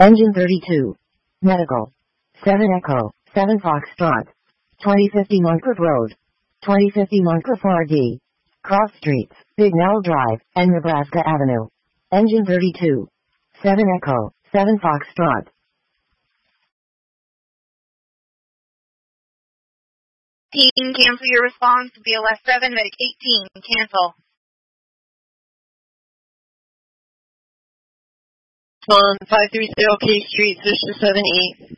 Engine 32. Medical. 7 Echo, 7 Foxtrot. 2050 Moncrief Road. 2050 Moncrief RD. Cross Streets, Bignell Drive, and Nebraska Avenue. Engine 32. 7 Echo, 7 Foxtrot. Cancel your response. BLS 7, Medic 18, cancel. On 530 K Street, Sister 78.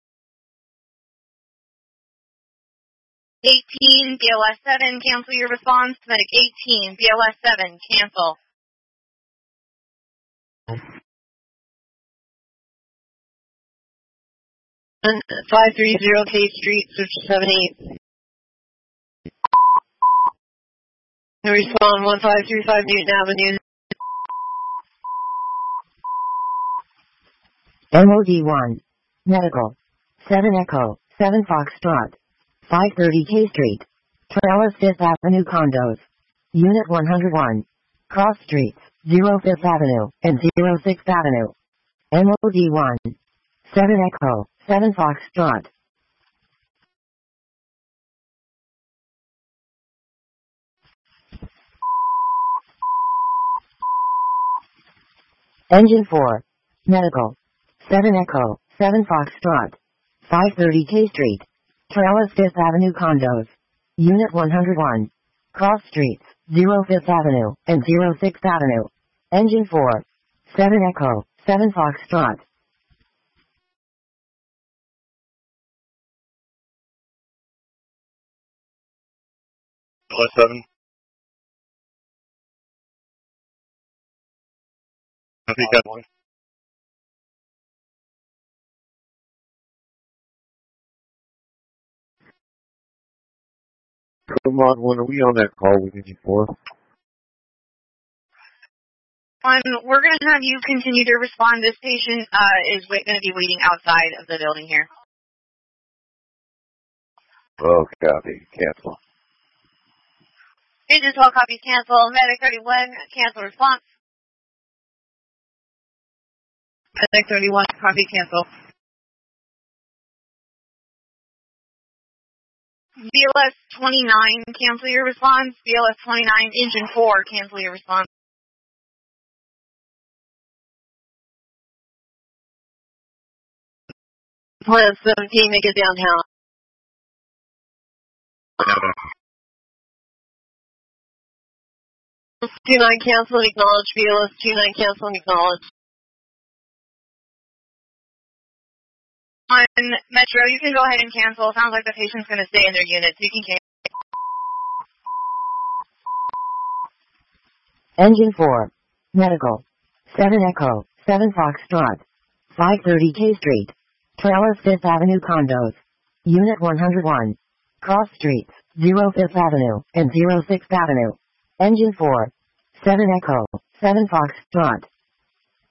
18, BLS 7, cancel your response. Medic 18, BLS 7, cancel. On 530 K Street, Sister 78. Respond 1535 Newton Avenue. MOD 1. Medical. 7 Echo, 7 Foxtrot. 530 K Street. Trellis 5th Avenue Condos. Unit 101. Cross Streets, 0 5th Avenue, and 0 6th Avenue. MOD 1. 7 Echo, 7 Foxtrot. Engine 4. Medical. 7 Echo, 7 Foxtrot. 530 K Street. Trellis 5th Avenue Condos. Unit 101. Cross Streets, 0 5th Avenue, and 0 6th Avenue. Engine 4. 7 Echo, 7 Foxtrot. BLS 7. Copy, got 1. Come on, when are we on that call with Engine 4? We're going to have you continue to respond. This patient is going to be waiting outside of the building here. Oh, copy. Cancel. Engine 12 copies cancel. Medic 31, cancel response. Medic 31, copy cancel. BLS 29, cancel your response. BLS 29, Engine 4, cancel your response. Plan 17, make it downtown. 29 cancel and acknowledge. BLS 29 cancel and acknowledge. On Metro, you can go ahead and cancel. Sounds like the patient's going to stay in their unit, so you can cancel. Engine 4. Medical. 7 Echo, 7 Foxtrot. 530 K Street. Trellis 5th Avenue Condos. Unit 101. Cross Streets, 0 5th Avenue, and 0 6th Avenue. Engine 4. 7 Echo, 7 Foxtrot.